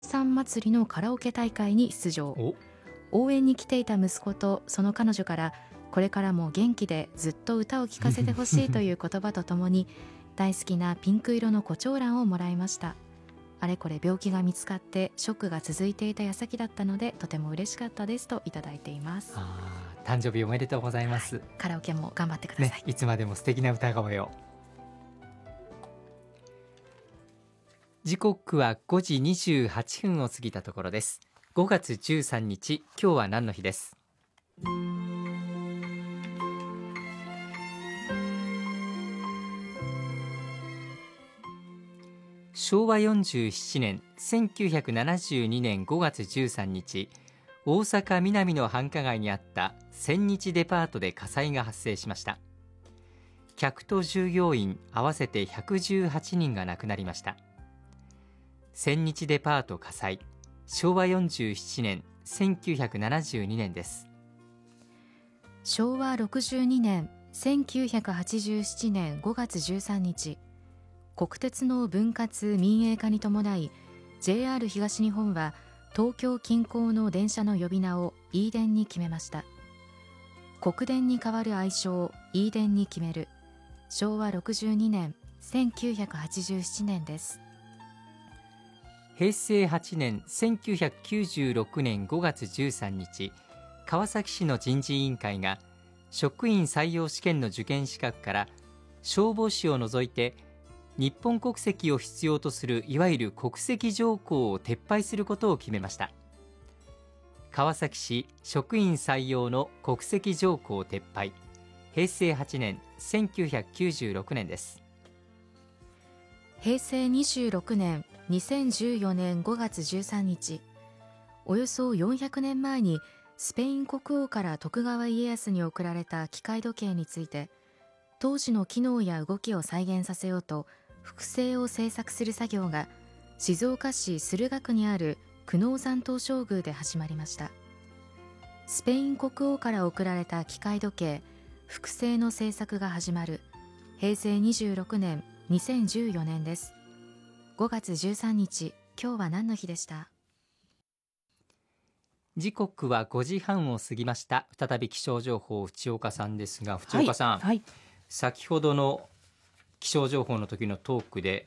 産祭りのカラオケ大会に出場。 お応援に来ていた息子とその彼女から、これからも元気でずっと歌を聴かせてほしいという言葉とともに大好きなピンク色の胡蝶蘭をもらいました。あれこれ病気が見つかってショックが続いていた矢先だったのでとても嬉しかったですといただいています。 誕生日おめでとうございます、 カラオケも頑張ってください、 いつまでも素敵な歌声を。時刻は5時28分を過ぎたところです。5月13日、今日は何の日です。昭和47年1972年5月13日、大阪南の繁華街にあった千日デパートで火災が発生しました。客と従業員合わせて118人が亡くなりました。千日デパート火災、昭和47年1972年です。 昭和62年1987年5月13日、国鉄の分割民営化に伴い JR 東日本は東京近郊の電車の呼び名を E 電に決めました。国電に代わる愛称 E 電に決める昭和62年1987年です。 平成8年1996年5月13日、川崎市の人事委員会が職員採用試験の受験資格から消防士を除いて日本国籍を必要とするいわゆる国籍条項を撤廃することを決めました。川崎市職員採用の国籍条項撤廃、平成8年1996年です。 平成26年2014年5月13日、およそ400年前にスペイン国王から徳川家康に贈られた機械時計について、当時の機能や動きを再現させようと複製を製作する作業が静岡市駿河区にある久能山東照宮で始まりました。スペイン国王から贈られた機械時計複製の製作が始まる平成26年2014年です。5月13日、今日は何の日でした。 時刻は5時半を過ぎました。再び気象情報、淵岡さんですが、淵岡さん、先ほどの気象情報の時のトークで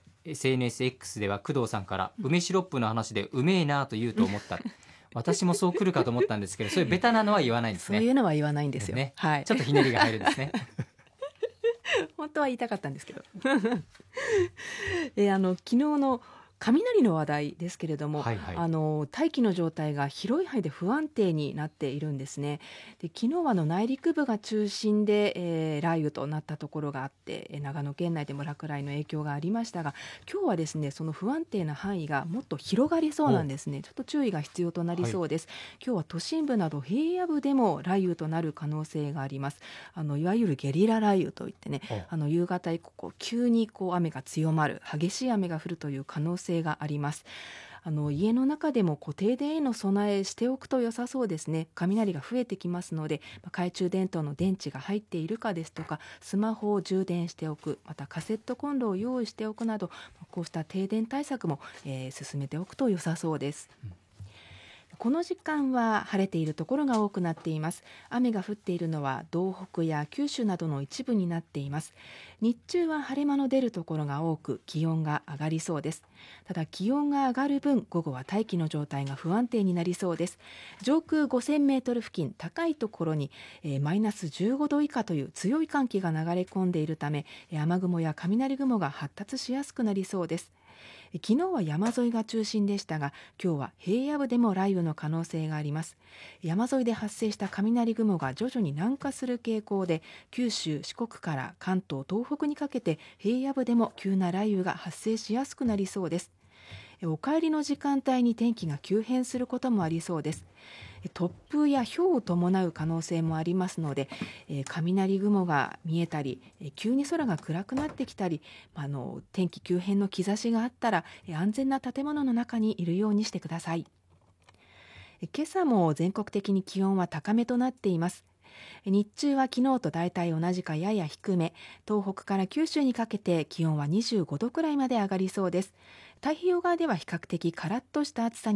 SNSX では工藤さんから梅シロップの話でうめえなと言うと思った私もそう来るかと思ったんですけど、そういうベタなのは言わないんですね。 そういうのは言わないんですよ、 ね、ちょっとひねりが入るんですね本当は言いたかったんですけど昨日の雷の話題ですけれども、大気の状態が広い範囲で不安定になっているんですね。で、昨日は内陸部が中心で、雷雨となったところがあって、長野県内でも落雷の影響がありましたが、今日はですね、その不安定な範囲がもっと広がりそうなんですね。ちょっと注意が必要となりそうです。今日は都心部など平野部でも雷雨となる可能性があります。いわゆるゲリラ雷雨といってね、夕方以降急に雨が強まる、激しい雨が降るという可能性があります。家の中でも停電への備えしておくと良さそうですね。雷が増えてきますので、懐中電灯の電池が入っているかですとか、スマホを充電しておく、またカセットコンロを用意しておくなど、こうした停電対策も、進めておくと良さそうです。この時間は晴れているところが多くなっています。雨が降っているのは道北や九州などの一部になっています。日中は晴れ間の出るところが多く、気温が上がりそうです。ただ気温が上がる分、午後は大気の状態が不安定になりそうです。上空5000メートル付近、高いところに、マイナス15度以下という強い寒気が流れ込んでいるため、雨雲や雷雲が発達しやすくなりそうです。昨日は山沿いが中心でしたが、今日は平野部でも雷雨の可能性があります。山沿いで発生した雷雲が徐々に南下する傾向で、九州、四国から関東、東北にかけて平野部でも急な雷雨が発生しやすくなりそうです。お帰りの時間帯に天気が急変することもありそうです。突風や雹を伴う可能性もありますので、雷雲が見えたり、急に空が暗くなってきたり、天気急変の兆しがあったら、安全な建物の中にいるようにしてください。今朝も全国的に気温は高めとなっています。 日中は昨日と大体同じかやや低め、東北から九州にかけて気温は25度くらいまで上がりそうです。太平洋側では比較的カラッとした暑さに